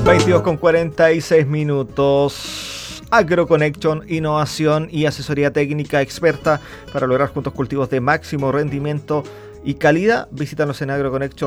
22:46. AgroConnection, innovación y asesoría técnica experta para lograr juntos cultivos de máximo rendimiento y calidad. Visítanos en AgroConnection